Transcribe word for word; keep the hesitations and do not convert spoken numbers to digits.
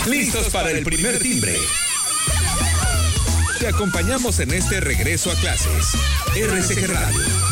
Listos para el primer timbre. Te acompañamos en este regreso a clases. R C G Radio.